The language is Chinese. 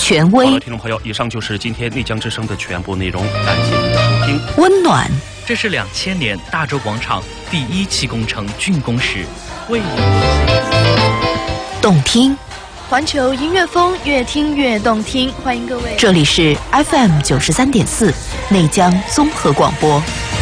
权威。 好了，听众朋友，以上就是今天内江之声的全部内容，感谢您的收听。 温暖， 这是2000年大洲广场第1期工程竣工时为您动听， 环球音乐风，越听越动听。欢迎各位， 这里是 FM 93.4内江综合广播。